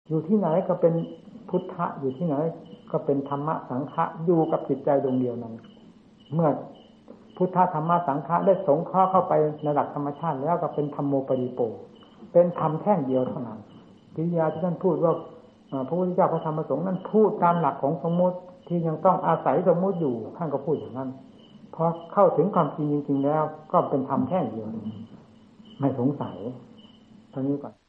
อยู่ที่ไหนก็เป็นพุทธะอยู่ที่ไหนก็เป็นธรรมะสังฆะอยู่กับจิตใจดวงเดียวนั้นเมื่อพุทธะธรรมะสังฆะได้สงเคราะห์เข้าไปในหลักธรรมชาติแล้วก็เป็นธรรมโมปริโปเป็นธรรมแท่งเดียวเท่านั้นกิริยาที่ท่านพูดว่าพระพุทธเจ้าพระธรรมพระสงฆ์นั้นพูดตามหลักของสมมติที่ยังต้องอาศัยสมมติอยู่ท่านก็พูดอย่างนั้นพอเข้าถึงความจริงจริงๆแล้วก็เป็นธรรมแท่งเดียวไม่สงสัยเท่านี้ก่อน